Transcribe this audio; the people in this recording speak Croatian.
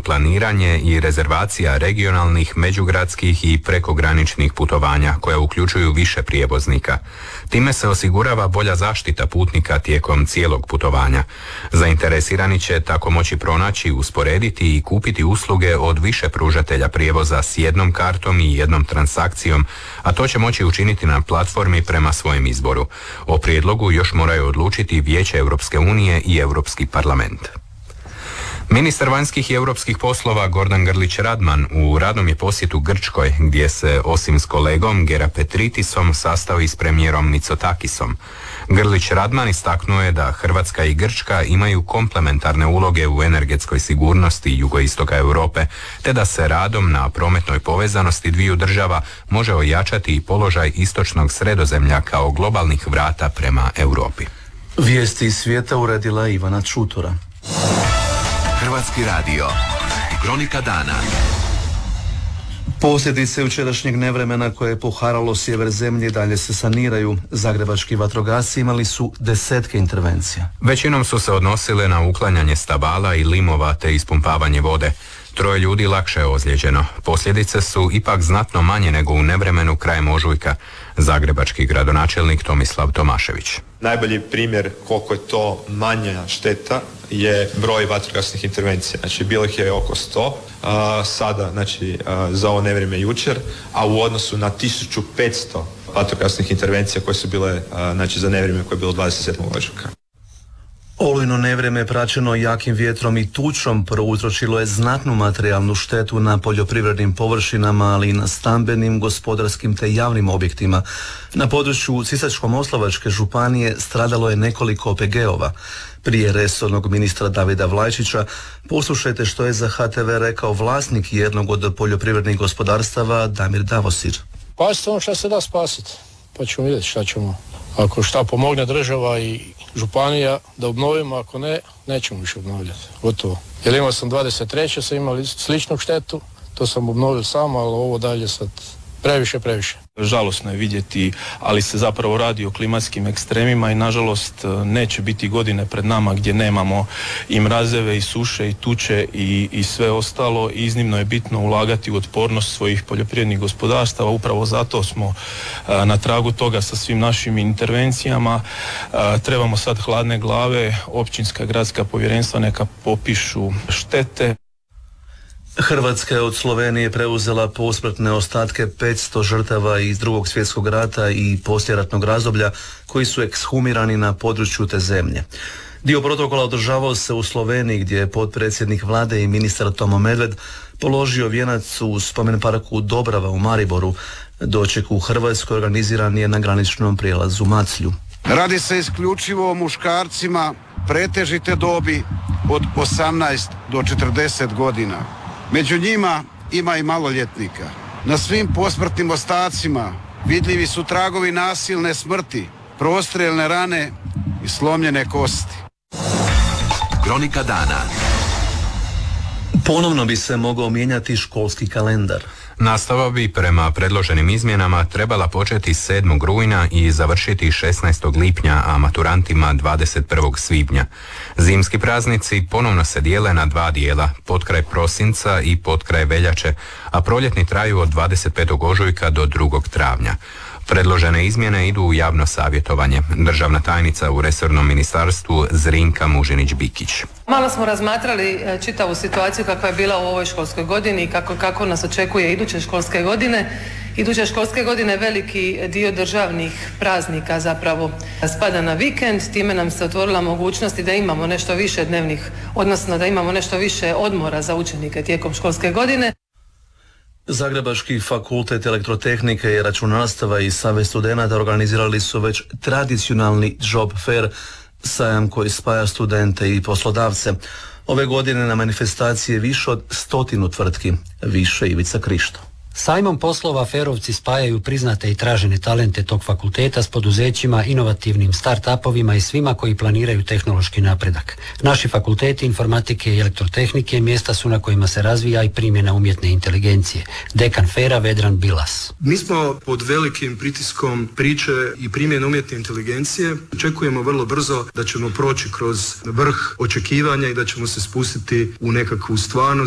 planiranje i rezervacija regionalnih, međugradskih i prekograničnih putovanja koja uključuju više prijevoznika. Time se osigurava bolja zaštita putnika tijekom cijelog putovanja. Zainteresirani će tako moći pronaći, usporediti i kupiti usluge od više pružatelja prijevoza s jednom kartom i jednom transakcijom, a to će moći učiniti na platformi prema svojem izboru. O prijedlogu još moraju odlučiti Vijeće Europske unije i Europski parlament. Ministar vanjskih i europskih poslova Gordan Grlić Radman u radnom je posjetu Grčkoj, gdje se osim s kolegom Gera Petritisom sastao i s premijerom Mitsotakisom. Grlić Radman istaknuo je da Hrvatska i Grčka imaju komplementarne uloge u energetskoj sigurnosti jugoistoka Europe, te da se radom na prometnoj povezanosti dviju država može ojačati i položaj istočnog Sredozemlja kao globalnih vrata prema Europi. Vijesti iz svijeta uredila Ivana Čutura. Hrvatski radio. Kronika dana. Posljedice jučerašnjeg nevremena koje je poharalo sjever zemlje dalje se saniraju. Zagrebački vatrogasci imali su desetke intervencija. Većinom su se odnosile na uklanjanje stabala i limova te ispumpavanje vode. 3 ljudi lakše je ozlijeđeno. Posljedice su ipak znatno manje nego u nevremenu krajem ožujka. Zagrebački gradonačelnik Tomislav Tomašević. Najbolji primjer koliko je to manja šteta je broj vatrogasnih intervencija. Znači, bilo ih je oko 100 sada, znači za ovo nevrijeme jučer, a u odnosu na 1500 vatrogasnih intervencija koje su bile znači za nevrijeme koje je bilo 27. ožujka. Olujno nevrijeme praćeno jakim vjetrom i tučom prouzročilo je znatnu materijalnu štetu na poljoprivrednim površinama, ali i na stambenim, gospodarskim te javnim objektima. Na području Sisačko-moslavačke županije stradalo je nekoliko OPG-ova. Prije resornog ministra Davida Vlajčića poslušajte što je za HTV rekao vlasnik jednog od poljoprivrednih gospodarstava Damir Davosir. Spasiti ono što se da spasiti, pa ćemo vidjeti šta ćemo. Ako šta pomogne država i županija da obnovimo, ako ne, nećemo više obnovljati. Gotovo. Jer imao sam 23. sam imali sličnu štetu, to sam obnovio sam, ali ovo dalje sad previše. Žalosno je vidjeti, ali se zapravo radi o klimatskim ekstremima i nažalost neće biti godine pred nama gdje nemamo i mrazeve i suše i tuče i sve ostalo. Iznimno je bitno ulagati u otpornost svojih poljoprivrednih gospodarstava. Upravo zato smo na tragu toga sa svim našim intervencijama. Trebamo sad hladne glave, općinska, gradska povjerenstva neka popišu štete. Hrvatska je od Slovenije preuzela posmrtne ostatke 500 žrtava iz Drugog svjetskog rata i poslijeratnog razdoblja koji su ekshumirani na području te zemlje. Dio protokola održavao se u Sloveniji gdje je potpredsjednik vlade i ministar Tomo Medved položio vijenac u spomen parku Dobrava u Mariboru. Doček u Hrvatskoj organiziran je na graničnom prijelazu Maclju. Radi se isključivo o muškarcima pretežite dobi od 18 do 40 godina. Među njima ima i maloljetnika. Na svim posmrtnim ostacima vidljivi su tragovi nasilne smrti, prostrijelne rane i slomljene kosti. Kronika dana. Ponovno bi se mogao mijenjati školski kalendar. Nastava bi prema predloženim izmjenama trebala početi 7. rujna i završiti 16. lipnja, a maturantima 21. svibnja. Zimski praznici ponovno se dijele na 2 dijela, potkraj prosinca i potkraj veljače, a proljetni traju od 25. ožujka do 2. travnja. Predložene izmjene idu u javno savjetovanje. Državna tajnica u resornom ministarstvu Zrinka Mužinić-Bikić. Malo smo razmatrali čitavu situaciju kakva je bila u ovoj školskoj godini i kako nas očekuje iduće školske godine. Iduće školske godine veliki dio državnih praznika zapravo spada na vikend, time nam se otvorila mogućnost da imamo nešto više dnevnih, odnosno da imamo nešto više odmora za učenike tijekom školske godine. Zagrebački fakultet elektrotehnike i računarstava i Savez studenata organizirali su već tradicionalni job fair, sajam koji spaja studente i poslodavce. Ove godine na manifestaciji je više od 100 tvrtki, više Ivica Krišto. Sajmom poslova ferovci spajaju priznate i tražene talente tog fakulteta s poduzećima, inovativnim start-upovima i svima koji planiraju tehnološki napredak. Naši fakulteti informatike i elektrotehnike mjesta su na kojima se razvija i primjena umjetne inteligencije. Dekan fera Vedran Bilas. Mi smo pod velikim pritiskom priče i primjene umjetne inteligencije. Očekujemo vrlo brzo da ćemo proći kroz vrh očekivanja i da ćemo se spustiti u nekakvu stvarnost.